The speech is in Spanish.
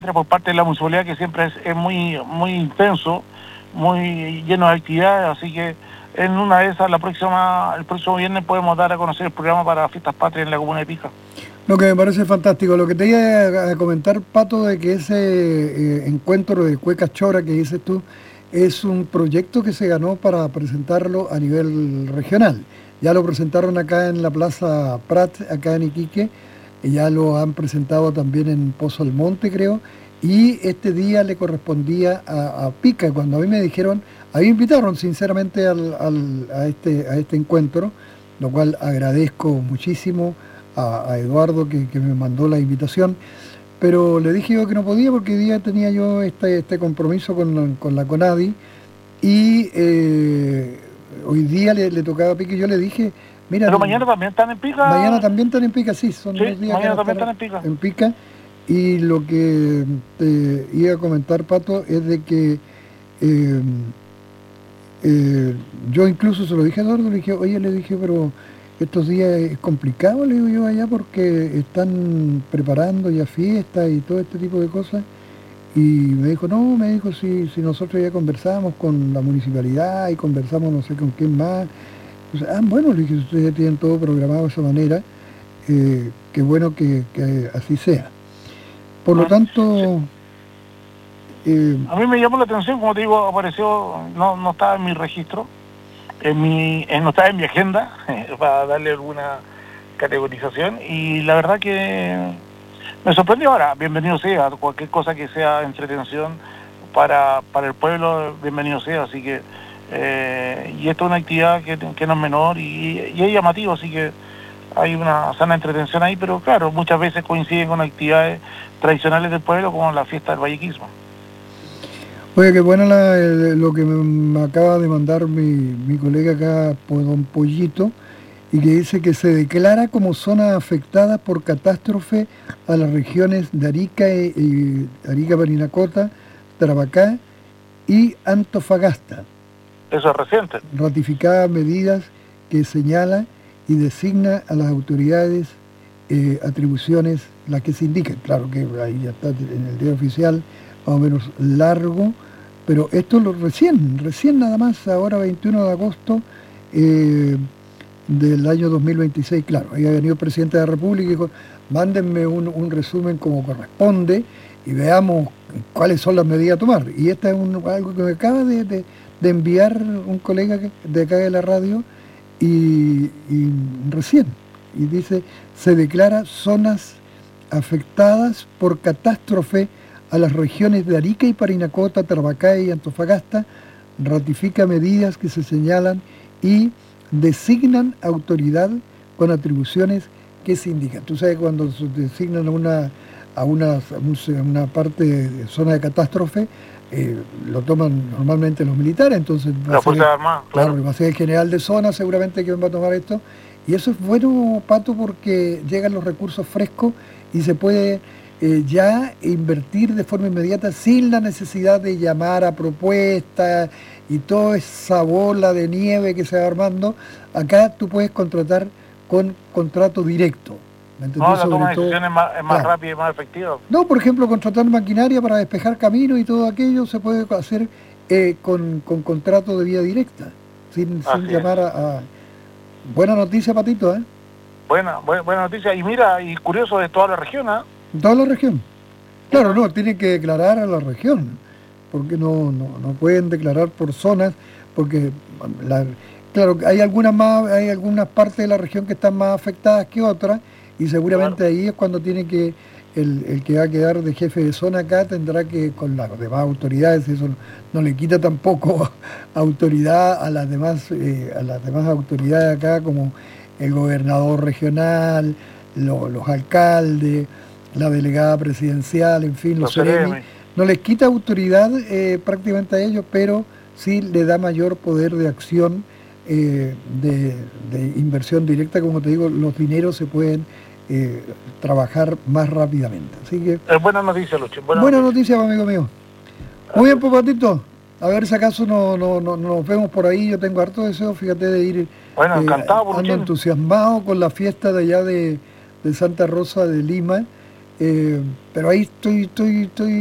por parte de la municipalidad, que siempre es muy, muy intenso, muy lleno de actividades, así que en una de esas, el próximo viernes podemos dar a conocer el programa para Fiestas Patrias en la comuna de Pica. Lo que me parece fantástico. Lo que te iba a comentar, Pato, de que ese encuentro de Cuecas Chora que dices tú, es un proyecto que se ganó para presentarlo a nivel regional. Ya lo presentaron acá en la Plaza Prat, acá en Iquique, y ya lo han presentado también en Pozo Almonte, creo, y este día le correspondía a Pica. Cuando a mí me dijeron, a mí me invitaron sinceramente a este encuentro, lo cual agradezco muchísimo a Eduardo que me mandó la invitación, pero le dije yo que no podía porque hoy día tenía yo este compromiso con la CONADI y hoy día le tocaba a Pica y yo le dije, mira... Pero mañana también están en Pica. Mañana también están en Pica, sí, son 2 días mañana que también están en Pica. Y lo que te iba a comentar, Pato, es de que yo incluso se lo dije a Eduardo, le dije, oye, le dije, pero estos días es complicado, le digo yo allá, porque están preparando ya fiestas y todo este tipo de cosas. Y me dijo, si nosotros ya conversamos con la municipalidad y conversamos no sé con quién más. Entonces, bueno, le dije, ustedes ya tienen todo programado de esa manera, qué bueno que así sea. Por lo tanto... a mí me llamó la atención, como te digo, apareció, no estaba en mi registro, no estaba en mi agenda, para darle alguna categorización, y la verdad que me sorprendió. Ahora, bienvenido sea, cualquier cosa que sea entretención para el pueblo, bienvenido sea, así que, y esto es una actividad que no es menor y es llamativo, así que hay una sana entretención ahí, pero claro, muchas veces coinciden con actividades tradicionales del pueblo, como la fiesta del vallequismo. Oye, qué bueno lo que me acaba de mandar mi colega acá, don Pollito, y que dice que se declara como zona afectada por catástrofe a las regiones de Arica, Arica, Parinacota, Tarapacá y Antofagasta. Eso es reciente. Ratificadas medidas que señala y designa a las autoridades atribuciones, las que se indican. Claro que ahí ya está en el diario oficial, más o menos largo, pero esto recién nada más, ahora 21 de agosto del año 2026, claro, ahí ha venido el presidente de la República y dijo, mándenme un resumen como corresponde y veamos cuáles son las medidas a tomar. Y esta es algo que me acaba de enviar un colega de acá de la radio y recién, y dice, se declara zonas afectadas por catástrofe a las regiones de Arica y Parinacota, Tarapacá y Antofagasta, ratifica medidas que se señalan y designan autoridad con atribuciones que se indican. Tú sabes, cuando se designan a una parte de zona de catástrofe, lo toman normalmente los militares, entonces la Fuerza Armada, claro, va a ser el general de zona seguramente que va a tomar esto, y eso es bueno, Pato, porque llegan los recursos frescos y se puede ya invertir de forma inmediata sin la necesidad de llamar a propuestas y toda esa bola de nieve que se va armando. Acá tú puedes contratar con contrato directo. No, la toma de decisiones es más rápida y más efectiva. No, por ejemplo, contratar maquinaria para despejar caminos y todo aquello se puede hacer con contrato de vía directa, sin llamar a... Buena noticia, Patito, ¿eh? Buena noticia. Y mira, y curioso de toda la región, ¿eh? Toda la región. Claro, no, tienen que declarar a la región, porque no pueden declarar por zonas, porque claro, hay algunas partes de la región que están más afectadas que otras, y seguramente ahí es cuando tiene que, el que va a quedar de jefe de zona acá tendrá que, con las demás autoridades, eso no le quita tampoco autoridad a las demás autoridades acá, como el gobernador regional, los alcaldes, la delegada presidencial, en fin, los seremi, no les quita autoridad prácticamente a ellos, pero sí le da mayor poder de acción, de inversión directa. Como te digo, los dineros se pueden trabajar más rápidamente. Así que es buena noticia, Lucho. Buena noticia, amigo mío. Muy bien, pues, Patito. A ver si acaso nos vemos por ahí. Yo tengo harto deseo, fíjate, de ir. Encantado, ando entusiasmado con la fiesta de allá de Santa Rosa de Lima. Pero ahí estoy